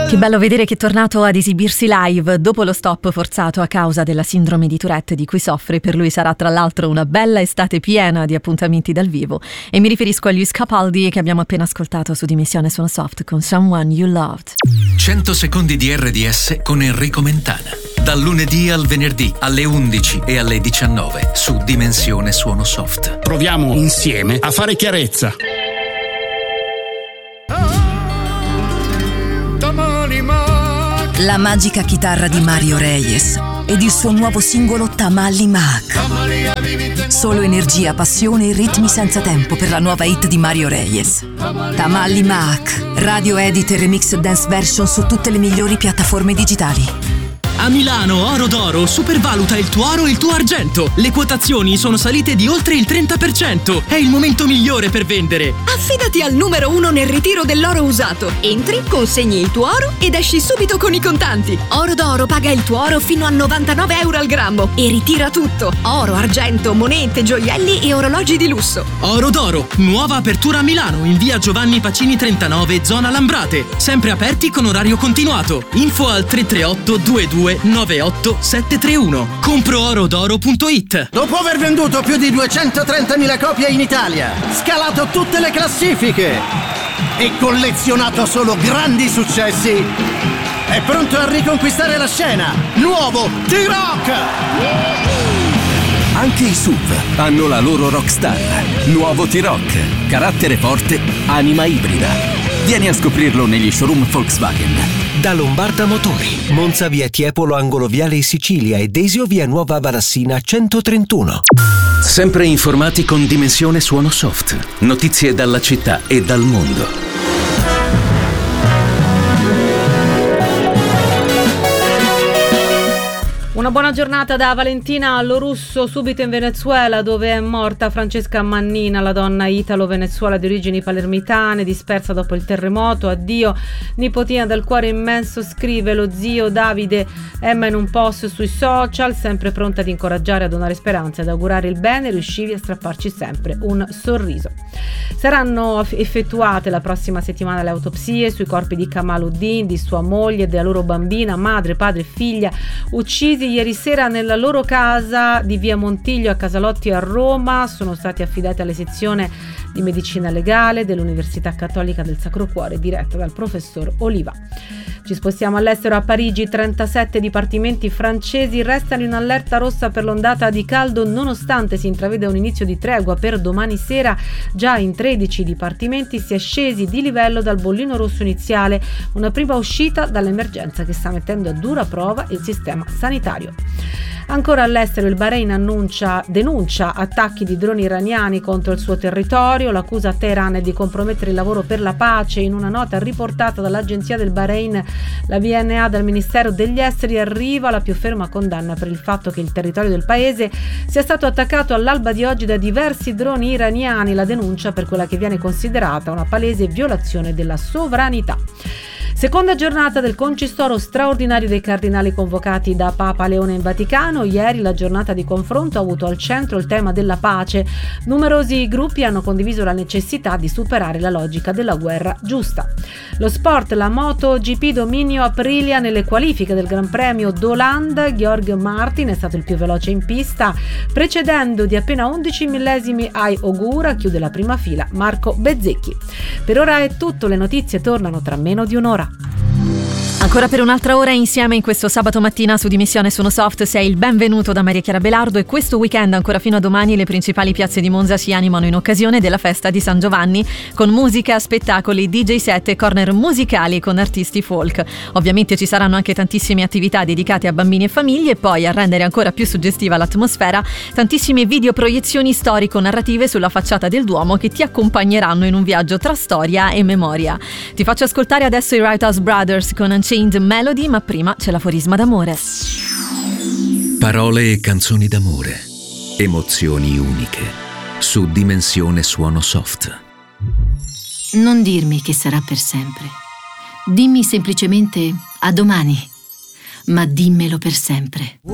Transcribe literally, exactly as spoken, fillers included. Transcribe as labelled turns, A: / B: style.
A: Che bello vedere che è tornato ad esibirsi live dopo lo stop forzato a causa della sindrome di Tourette di cui soffre. Per lui sarà tra l'altro una bella estate piena di appuntamenti dal vivo, e mi riferisco a Lewis Capaldi, che abbiamo appena ascoltato su Dimensione Suono Soft con Someone You Loved.
B: cento secondi di R D S con Enrico Mentana, dal lunedì al venerdì alle undici e alle diciannove su Dimensione Suono Soft.
C: Proviamo insieme a fare chiarezza.
D: La magica chitarra di Mario Reyes ed il suo nuovo singolo Tamali Mac. Solo energia, passione e ritmi senza tempo per la nuova hit di Mario Reyes. Tamali Mac, radio edit e remix dance version su tutte le migliori piattaforme digitali.
E: A Milano Oro d'Oro supervaluta il tuo oro e il tuo argento. Le quotazioni sono salite di oltre il trenta per cento. È il momento migliore per vendere.
F: Affidati al numero uno nel ritiro dell'oro usato. Entri, consegni il tuo oro ed esci subito con i contanti. Oro d'Oro paga il tuo oro fino a novantanove euro al grammo e ritira tutto: oro, argento, monete, gioielli e orologi di lusso.
E: Oro d'Oro, nuova apertura a Milano in via Giovanni Pacini trentanove, zona Lambrate. Sempre aperti con orario continuato. Info al tre tre otto due due nove otto sette tre uno. compro oro d'oro punto it.
G: Dopo aver venduto più di duecentotrentamila copie in Italia, scalato tutte le classifiche e collezionato solo grandi successi, è pronto a riconquistare la scena. Nuovo T-Rock!
H: Anche i S U V hanno la loro rockstar. Nuovo T-Rock, carattere forte, anima ibrida. Vieni a scoprirlo negli showroom Volkswagen.
I: Da Lombarda Motori, Monza via Tiepolo angolo viale Sicilia e Desio via Nuova Varassina centotrentuno.
B: Sempre informati con Dimensione Suono Soft. Notizie dalla città e dal mondo.
J: Una buona giornata da Valentina Lorusso, subito in Venezuela, dove è morta Francesca Mannina, la donna italo-venezuela di origini palermitane, dispersa dopo il terremoto. Addio nipotina dal cuore immenso, scrive lo zio Davide Emma in un post sui social, sempre pronta ad incoraggiare, a donare speranza, ad augurare il bene. Riuscivi a strapparci sempre un sorriso. Saranno effettuate la prossima settimana le autopsie sui corpi di Kamaluddin, di sua moglie e della loro bambina, madre, padre e figlia, uccisi ieri sera nella loro casa di via Montiglio a Casalotti a Roma. Sono stati affidati alla sezione di medicina legale dell'Università Cattolica del Sacro Cuore, diretta dal professor Oliva. Ci spostiamo all'estero, a Parigi. trentasette dipartimenti francesi restano in allerta rossa per l'ondata di caldo, nonostante si intravede un inizio di tregua per domani sera. Già in tredici dipartimenti si è scesi di livello dal bollino rosso iniziale, una prima uscita dall'emergenza che sta mettendo a dura prova il sistema sanitario. Ancora all'estero, il Bahrain annuncia, denuncia attacchi di droni iraniani contro il suo territorio. L'accusa a Teheran è di compromettere il lavoro per la pace. In una nota riportata dall'agenzia del Bahrain, la B N A del Ministero degli Esteri, arriva la più ferma condanna per il fatto che il territorio del paese sia stato attaccato all'alba di oggi da diversi droni iraniani. La denuncia per quella che viene considerata una palese violazione della sovranità. Seconda giornata del concistoro straordinario dei cardinali convocati da Papa Leone in Vaticano. Ieri la giornata di confronto ha avuto al centro il tema della pace. Numerosi gruppi hanno condiviso la necessità di superare la logica della guerra giusta. Lo sport, la MotoGP Dominio Aprilia nelle qualifiche del Gran Premio d'Olanda. Georg Martin è stato il più veloce in pista, precedendo di appena undici millesimi ai Ogura. Chiude la prima fila Marco Bezzecchi. Per ora è tutto, le notizie tornano tra meno di un'ora.
A: Ancora per un'altra ora insieme in questo sabato mattina su Dimensione Suono Soft. Sei il benvenuto da Maria Chiara Belardo, e questo weekend ancora fino a domani le principali piazze di Monza si animano in occasione della festa di San Giovanni, con musica, spettacoli, D J set e corner musicali con artisti folk. Ovviamente ci saranno anche tantissime attività dedicate a bambini e famiglie, e poi, a rendere ancora più suggestiva l'atmosfera, tantissime videoproiezioni storico-narrative sulla facciata del Duomo che ti accompagneranno in un viaggio tra storia e memoria. Ti faccio ascoltare adesso i Wrighthouse Brothers con Unchained Melody, ma prima c'è l'aforisma d'amore.
B: Parole e canzoni d'amore, emozioni uniche, su Dimensione Suono Soft.
K: Non dirmi che sarà per sempre. Dimmi semplicemente a domani, ma dimmelo per sempre.